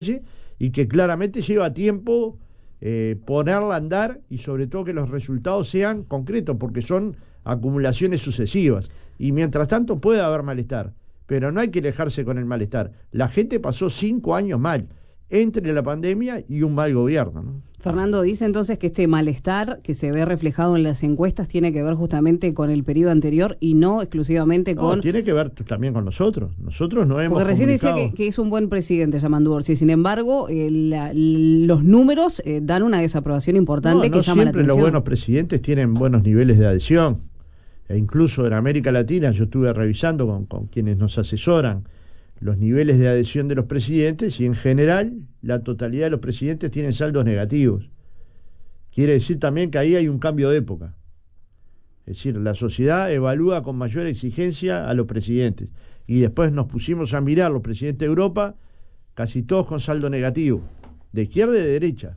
y que claramente lleva tiempo ponerla a andar y sobre todo que los resultados sean concretos, porque son acumulaciones sucesivas. Y mientras tanto puede haber malestar, pero no hay que dejarse con el malestar. La gente pasó 5 años mal, entre la pandemia y un mal gobierno, ¿no? Fernando, dice entonces que este malestar que se ve reflejado en las encuestas tiene que ver justamente con el periodo anterior y no exclusivamente con... No, tiene que ver también con nosotros. Nosotros no hemos Porque recién comunicado... decía que es un buen presidente, Yamandu Orsi. Sin embargo, los números dan una desaprobación importante que llama la atención. Siempre los buenos presidentes tienen buenos niveles de adhesión. E incluso en América Latina, yo estuve revisando con quienes nos asesoran los niveles de adhesión de los presidentes y en general la totalidad de los presidentes tienen saldos negativos. Quiere decir también que ahí hay un cambio de época. Es decir, la sociedad evalúa con mayor exigencia a los presidentes. Y después nos pusimos a mirar los presidentes de Europa, casi todos con saldo negativo, de izquierda y de derecha.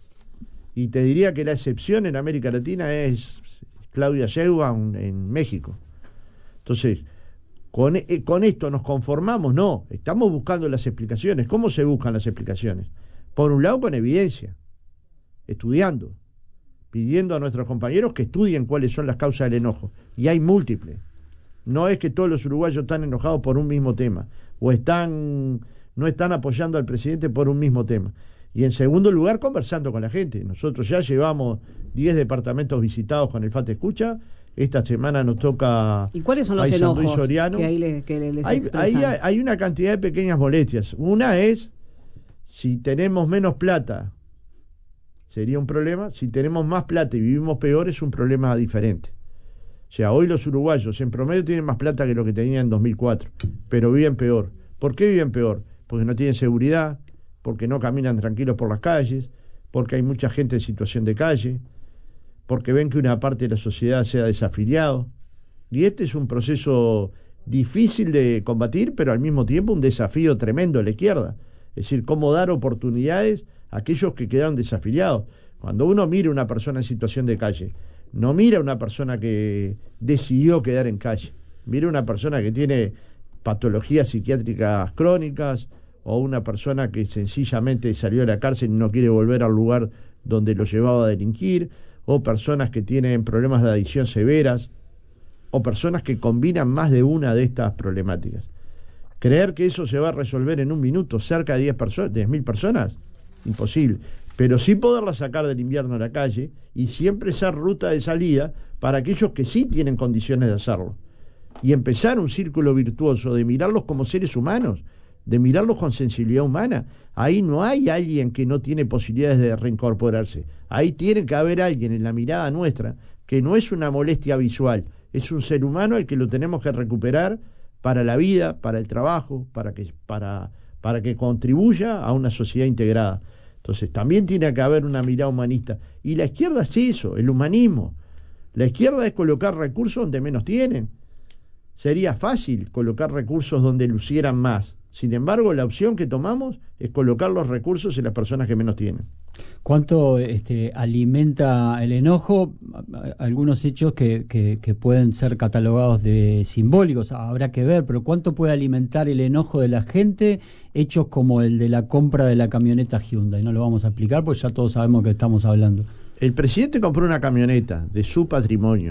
Y te diría que la excepción en América Latina es Claudia Sheinbaum en México. Entonces, ¿con esto nos conformamos? No, estamos buscando las explicaciones. ¿Cómo se buscan las explicaciones? Por un lado, con evidencia, estudiando, pidiendo a nuestros compañeros que estudien cuáles son las causas del enojo. Y hay múltiples. No es que todos los uruguayos están enojados por un mismo tema, o no están apoyando al presidente por un mismo tema. Y en segundo lugar, conversando con la gente. Nosotros ya llevamos 10 departamentos visitados con el FAT Escucha. Esta semana nos toca... ¿Y cuáles son los enojos que ahí les hay una cantidad de pequeñas molestias. Una es, si tenemos menos plata, sería un problema. Si tenemos más plata y vivimos peor, es un problema diferente. O sea, hoy los uruguayos en promedio tienen más plata que lo que tenían en 2004, pero viven peor. ¿Por qué viven peor? Porque no tienen seguridad, porque no caminan tranquilos por las calles, porque hay mucha gente en situación de calle, porque ven que una parte de la sociedad se ha desafiliado. Y este es un proceso difícil de combatir, pero al mismo tiempo un desafío tremendo a la izquierda. Es decir, cómo dar oportunidades a aquellos que quedaron desafiliados. Cuando uno mira a una persona en situación de calle, no mira a una persona que decidió quedar en calle, mira a una persona que tiene patologías psiquiátricas crónicas o una persona que sencillamente salió de la cárcel y no quiere volver al lugar donde lo llevaba a delinquir, o personas que tienen problemas de adicción severas, o personas que combinan más de una de estas problemáticas. Creer que eso se va a resolver en un minuto, cerca de 10.000 personas, imposible. Pero sí poderlas sacar del invierno a la calle y siempre ser ruta de salida para aquellos que sí tienen condiciones de hacerlo. Y empezar un círculo virtuoso de mirarlos como seres humanos, de mirarlos con sensibilidad humana. Ahí no hay alguien que no tiene posibilidades de reincorporarse. Ahí tiene que haber alguien en la mirada nuestra que no es una molestia visual, es un ser humano al que lo tenemos que recuperar para la vida, para el trabajo, para que contribuya a una sociedad integrada. Entonces también tiene que haber una mirada humanista. Y la izquierda es eso, el humanismo. La izquierda es colocar recursos donde menos tienen. Sería fácil colocar recursos donde lucieran más. Sin embargo, la opción que tomamos es colocar los recursos en las personas que menos tienen. ¿Cuánto alimenta el enojo? Algunos hechos que pueden ser catalogados de simbólicos, habrá que ver, pero ¿cuánto puede alimentar el enojo de la gente? Hechos como el de la compra de la camioneta Hyundai. No lo vamos a explicar porque ya todos sabemos que estamos hablando. El presidente compró una camioneta de su patrimonio,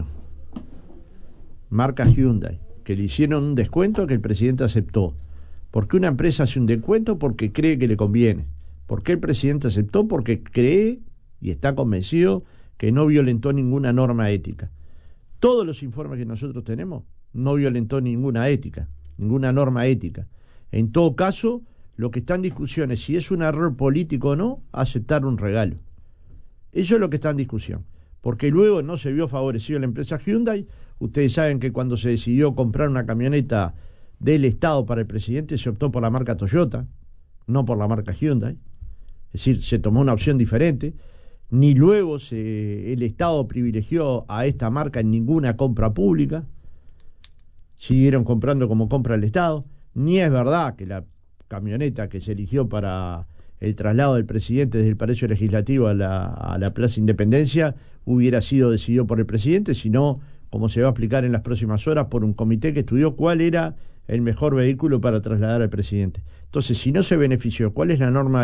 marca Hyundai, que le hicieron un descuento que el presidente aceptó. ¿Por qué una empresa hace un descuento? Porque cree que le conviene. ¿Por qué el presidente aceptó? Porque cree y está convencido que no violentó ninguna norma ética. Todos los informes que nosotros tenemos no violentó ninguna ética, ninguna norma ética. En todo caso, lo que está en discusión es si es un error político o no aceptar un regalo. Eso es lo que está en discusión. Porque luego no se vio favorecido la empresa Hyundai. Ustedes saben que cuando se decidió comprar una camioneta del Estado para el presidente se optó por la marca Toyota, no por la marca Hyundai. Es decir, se tomó una opción diferente. Ni luego el Estado privilegió a esta marca en ninguna compra pública. Siguieron comprando como compra el Estado. Ni es verdad que la camioneta que se eligió para el traslado del presidente desde el Palacio Legislativo a la Plaza Independencia hubiera sido decidido por el presidente, sino, como se va a explicar en las próximas horas, por un comité que estudió cuál era el mejor vehículo para trasladar al presidente. Entonces, si no se benefició, ¿cuál es la norma